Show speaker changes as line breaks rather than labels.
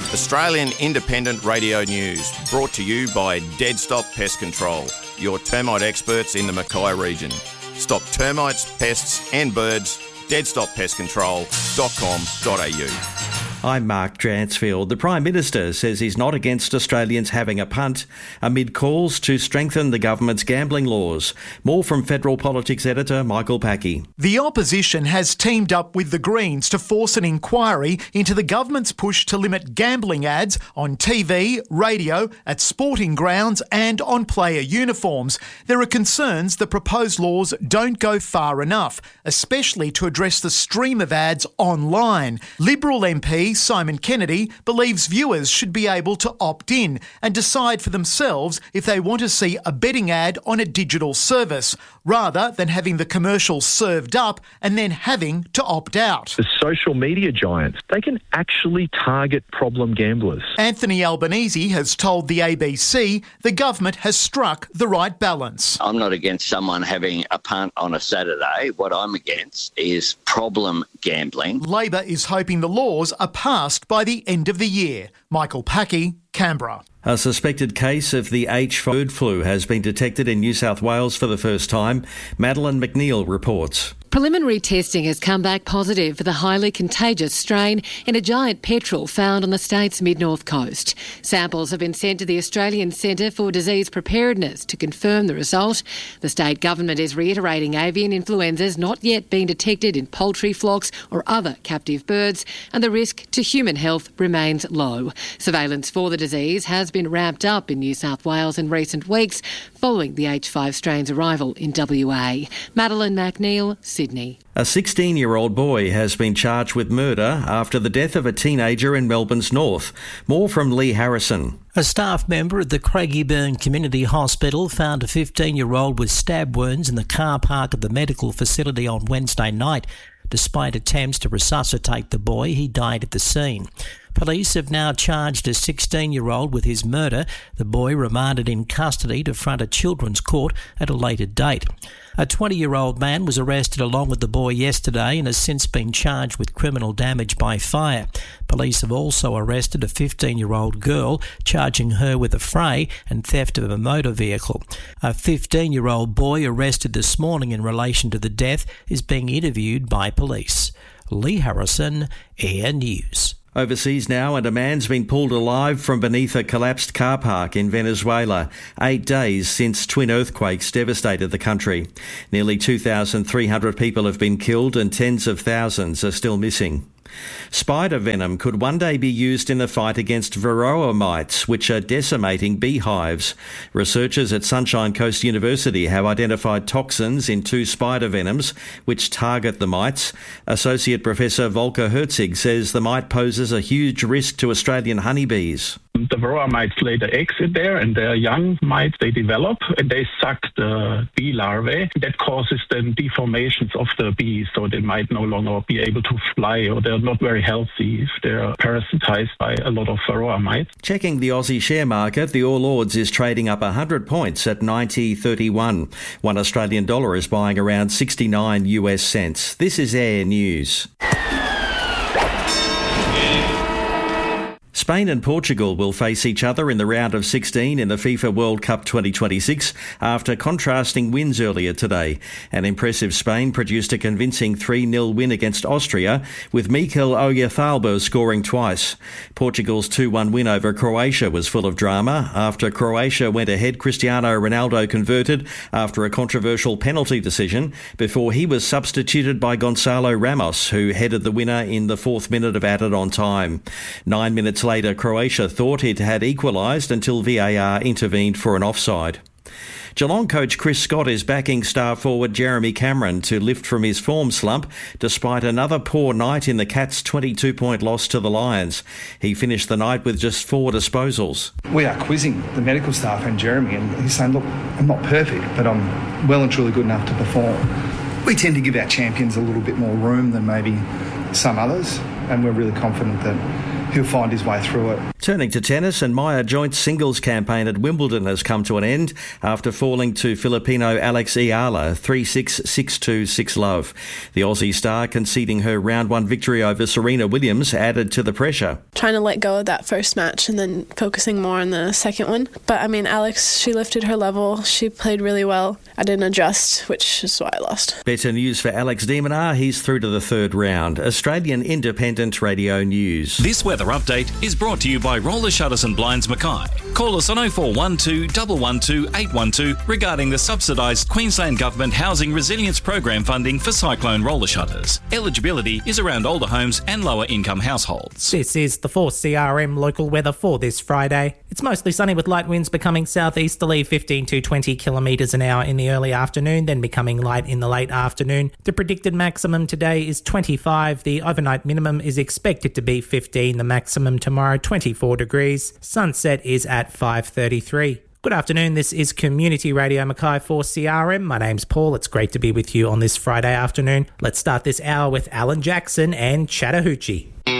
Australian Independent Radio News, brought to you by Dead Stop Pest Control, your termite experts in the Mackay region. Stop termites, pests and birds. deadstoppestcontrol.com.au.
I'm Mark Dransfield. The Prime Minister says he's not against Australians having a punt amid calls to strengthen the government's gambling laws. More from Federal Politics editor Michael Packey.
The opposition has teamed up with the Greens to force an inquiry into the government's push to limit gambling ads on TV, radio, at sporting grounds and on player uniforms. There are concerns the proposed laws don't go far enough, especially to address the stream of ads online. Liberal MP Simon Kennedy believes viewers should be able to opt in and decide for themselves if they want to see a betting ad on a digital service, rather than having the commercial served up and then having to opt out.
The social media giants, they can actually target problem gamblers.
Anthony Albanese has told the ABC the government has struck the right balance.
I'm not against someone having a punt on a Saturday. What I'm against is problem gambling.
Labor is hoping the laws are passed by the end of the year. Michael Packey, Canberra.
A suspected case of the H5 bird flu has been detected in New South Wales for the first time. Madeline McNeil reports.
Preliminary testing has come back positive for the highly contagious strain in a giant petrel found on the state's mid-north coast. Samples have been sent to the Australian Centre for Disease Preparedness to confirm the result. The state government is reiterating avian influenza has not yet been detected in poultry flocks or other captive birds, and the risk to human health remains low. Surveillance for the disease has been ramped up in New South Wales in recent weeks following the H5 strain's arrival in WA. Madeline McNeil, Sydney.
A 16-year-old boy has been charged with murder after the death of a teenager in Melbourne's north. More from Lee Harrison.
A staff member at the Craigieburn Community Hospital found a 15-year-old with stab wounds in the car park of the medical facility on Wednesday night. Despite attempts to resuscitate the boy, he died at the scene. Police have now charged a 16-year-old with his murder. The boy remanded in custody to front a children's court at a later date. A 20-year-old man was arrested along with the boy yesterday and has since been charged with criminal damage by fire. Police have also arrested a 15-year-old girl, charging her with affray and theft of a motor vehicle. A 15-year-old boy arrested this morning in relation to the death is being interviewed by police. Lee Harrison, Air News.
Overseas now, and a man's been pulled alive from beneath a collapsed car park in Venezuela, 8 days since twin earthquakes devastated the country. Nearly 2,300 people have been killed and tens of thousands are still missing. Spider venom could one day be used in the fight against varroa mites, which are decimating beehives. Researchers at Sunshine Coast University have identified toxins in 2 spider venoms which target the mites. Associate Professor Volker Herzig says the mite poses a huge risk to Australian honeybees.
The varroa mites lay the eggs in there, and their young mites, they develop and they suck the bee larvae. That causes then deformations of the bees, so they might no longer be able to fly, or they're not very healthy if they're parasitized by a lot of varroa mites.
Checking the Aussie share market, the All Ords is trading up 100 points at 90.31. $1 Australian dollar is buying around 69 US cents. This is Air News. Spain and Portugal will face each other in the round of 16 in the FIFA World Cup 2026 after contrasting wins earlier today. An impressive Spain produced a convincing 3-0 win against Austria, with Mikel Oyarzabal scoring twice. Portugal's 2-1 win over Croatia was full of drama. After Croatia went ahead, Cristiano Ronaldo converted after a controversial penalty decision before he was substituted by Gonçalo Ramos, who headed the winner in the 4th minute of added-on time. 9 minutes later, Croatia thought it had equalised until VAR intervened for an offside. Geelong coach Chris Scott is backing star forward Jeremy Cameron to lift from his form slump despite another poor night in the Cats' 22-point loss to the Lions. He finished the night with just 4 disposals.
We are quizzing the medical staff and Jeremy, and he's saying, look, I'm not perfect, but I'm well and truly good enough to perform. We tend to give our champions a little bit more room than maybe some others, and we're really confident that he'll find his way through it.
Turning to tennis, and Maya Joint's singles campaign at Wimbledon has come to an end after falling to Filipino Alex Eala 3-6, 6-2, 6-love. The Aussie star conceding her round one victory over Serena Williams added to the pressure.
Trying to let go of that first match and then focusing more on the second one. But I mean, Alex, she lifted her level. She played really well. I didn't adjust, which is why I lost.
Better news for Alex de Minaur. He's through to the third round. Australian Independent Radio News.
This weather update is brought to you by Roller Shutters and Blinds Mackay. Call us on 0412 112 812 regarding the subsidised Queensland Government Housing Resilience Program funding for cyclone roller shutters. Eligibility is around older homes and lower income households.
This is the 4CRM local weather for this Friday. It's mostly sunny with light winds becoming southeasterly 15 to 20 kilometres an hour in the early afternoon, then becoming light in the late afternoon. The predicted maximum today is 25. The overnight minimum is expected to be 15. The maximum tomorrow 24 degrees. Sunset is at 5:33. Good afternoon, this is Community Radio Mackay for CRM. My name's Paul. It's great to be with you on this Friday afternoon. Let's start this hour with Alan Jackson and Chattahoochee.